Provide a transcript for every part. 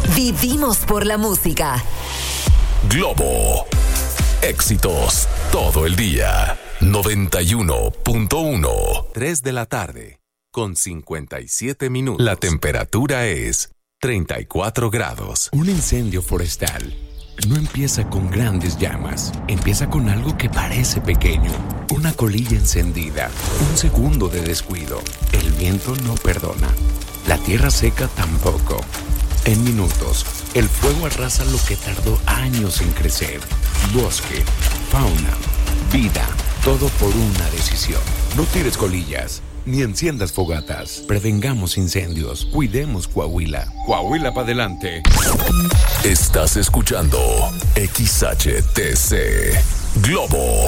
Vivimos por la música. Globo. Éxitos todo el día. 91.1. 3 de la tarde. Con 57 minutos. La temperatura es 34 grados. Un incendio forestal no empieza con grandes llamas. Empieza con algo que parece pequeño. Una colilla encendida. Un segundo de descuido. El viento no perdona. La tierra seca tampoco. En minutos, el fuego arrasa lo que tardó años en crecer. Bosque, fauna, vida, todo por una decisión. No tires colillas, ni enciendas fogatas. Prevengamos incendios, cuidemos Coahuila. Coahuila para adelante. Estás escuchando XHTC Globo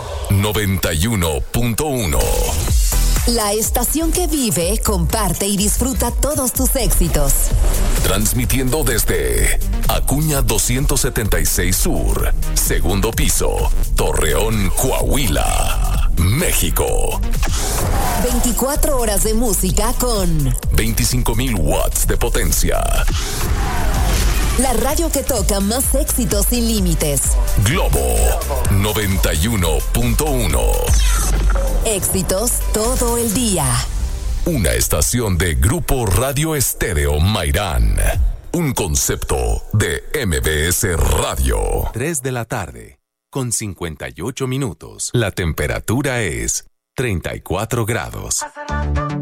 91.1. La estación que vive, comparte y disfruta todos tus éxitos. Transmitiendo desde Acuña 276 Sur, segundo piso, Torreón, Coahuila, México. 24 horas de música con 25,000 watts de potencia. La radio que toca más éxitos sin límites. Globo 91.1. Éxitos todo el día. Una estación de Grupo Radio Estéreo Mairán. Un concepto de MBS Radio. 3 de la tarde, con 58 minutos. La temperatura es 34 grados. Hace rato